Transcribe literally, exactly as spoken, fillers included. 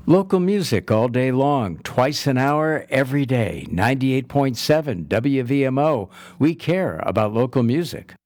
Local music all day long, twice an hour, every day. ninety-eight point seven W V M O. We care about local music.